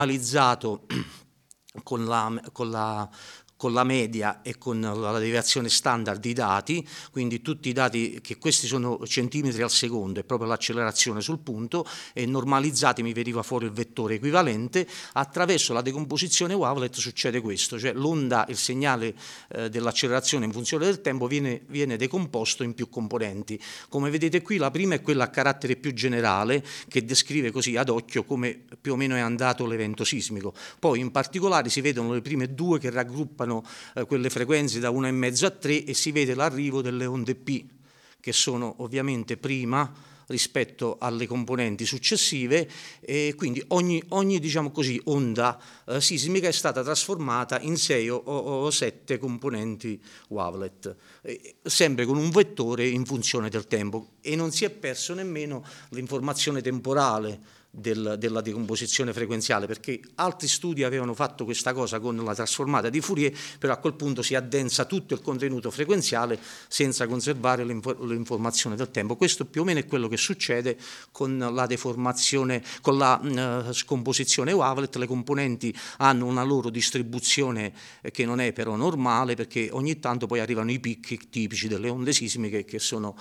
analizzato con la media e con la deviazione standard di dati, quindi tutti i dati, che questi sono centimetri al secondo, è proprio l'accelerazione sul punto, e normalizzati mi veniva fuori il vettore equivalente. Attraverso la decomposizione wavelet succede questo, cioè l'onda, il segnale dell'accelerazione in funzione del tempo viene decomposto in più componenti. Come vedete qui la prima è quella a carattere più generale, che descrive così ad occhio come più o meno è andato l'evento sismico. Poi in particolare si vedono le prime due che raggruppano quelle frequenze da 1,5 a 3 e si vede l'arrivo delle onde P, che sono ovviamente prima rispetto alle componenti successive, e quindi ogni diciamo così, onda sismica è stata trasformata in 6 o 7 componenti wavelet, sempre con un vettore in funzione del tempo, e non si è perso nemmeno l'informazione temporale della decomposizione frequenziale, perché altri studi avevano fatto questa cosa con la trasformata di Fourier, però a quel punto si addensa tutto il contenuto frequenziale senza conservare l'informazione del tempo. Questo più o meno è quello che succede con la deformazione, con la scomposizione wavelet. Le componenti hanno una loro distribuzione che non è però normale, perché ogni tanto poi arrivano i picchi tipici delle onde sismiche, che sono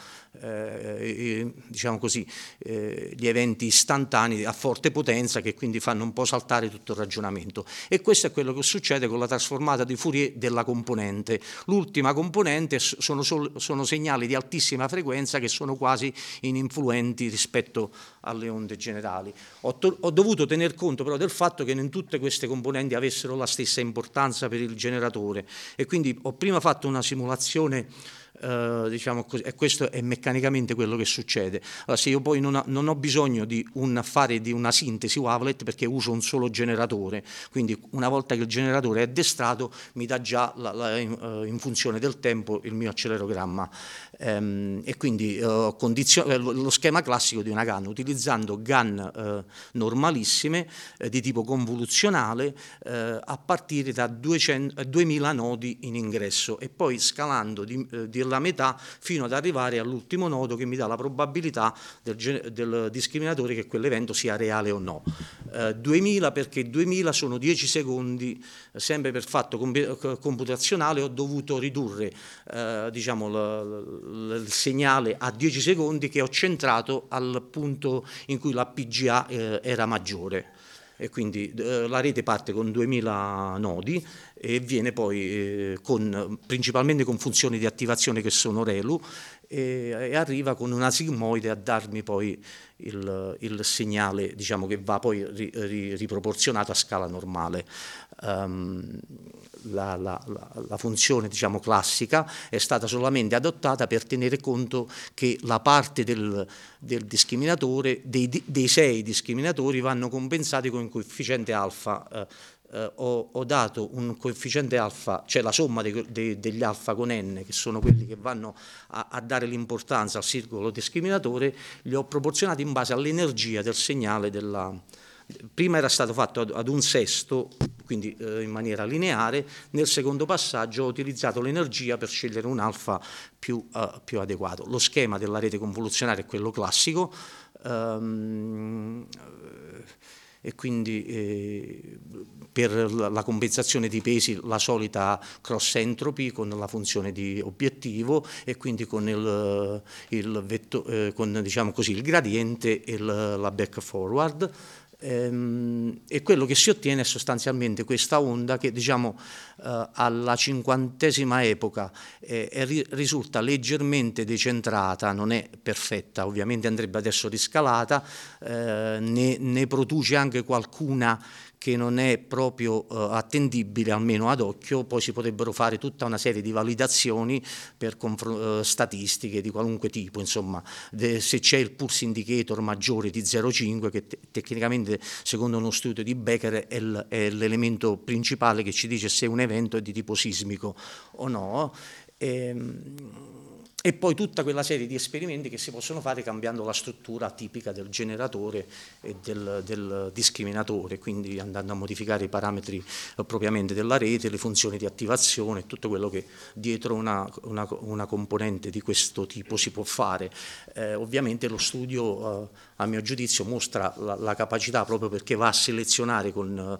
diciamo così, gli eventi istantanei a forte potenza, che quindi fanno un po' saltare tutto il ragionamento. E questo è quello che succede con la trasformata di Fourier della componente. L'ultima componente sono segnali di altissima frequenza che sono quasi ininfluenti rispetto alle onde generali. Ho dovuto tener conto però del fatto che non tutte queste componenti avessero la stessa importanza per il generatore, e quindi ho prima fatto una simulazione diciamo così, e questo è meccanicamente quello che succede. Allora, se io poi non ho bisogno di fare di una sintesi wavelet, perché uso un solo generatore, quindi una volta che il generatore è addestrato mi dà già in funzione del tempo il mio accelerogramma, e quindi lo schema classico di una GAN, utilizzando GAN normalissime di tipo convoluzionale, a partire da 2000 nodi in ingresso, e poi scalando della metà fino ad arrivare all'ultimo nodo, che mi dà la probabilità del discriminatore che quell'evento sia reale o no. 2000 perché 2000 sono 10 secondi, sempre per fatto computazionale ho dovuto ridurre diciamo il segnale a 10 secondi, che ho centrato al punto in cui la PGA era maggiore. E quindi la rete parte con 2000 nodi e viene poi principalmente con funzioni di attivazione che sono ReLU, e arriva con una sigmoide a darmi poi il segnale, diciamo, che va poi riproporzionato a scala normale. La funzione, diciamo, classica è stata solamente adottata per tenere conto che la parte del discriminatore, dei 6 discriminatori, vanno compensati con il coefficiente alfa. Ho dato un coefficiente alfa, cioè la somma degli alfa con n, che sono quelli che vanno a dare l'importanza al singolo discriminatore, li ho proporzionati in base all'energia del segnale prima era stato fatto ad un sesto, quindi in maniera lineare. Nel secondo passaggio ho utilizzato l'energia per scegliere un alfa più adeguato. Lo schema della rete convoluzionale è quello classico, e quindi per la compensazione di pesi la solita cross entropy con la funzione di obiettivo, e quindi con con, diciamo così, il gradiente e la back forward. E quello che si ottiene è sostanzialmente questa onda che, diciamo, alla 50ª epoca risulta leggermente decentrata, non è perfetta, ovviamente andrebbe adesso riscalata, ne produce anche qualcuna che non è proprio attendibile, almeno ad occhio. Poi si potrebbero fare tutta una serie di validazioni per statistiche di qualunque tipo, insomma, se c'è il pulse indicator maggiore di 0,5, che tecnicamente, secondo uno studio di Becker, è l'elemento principale che ci dice se un evento è di tipo sismico o no. E poi tutta quella serie di esperimenti che si possono fare cambiando la struttura tipica del generatore e del discriminatore, quindi andando a modificare i parametri propriamente della rete, le funzioni di attivazione, tutto quello che dietro una componente di questo tipo si può fare. Ovviamente lo studio, a mio giudizio, mostra la capacità, proprio perché va a selezionare con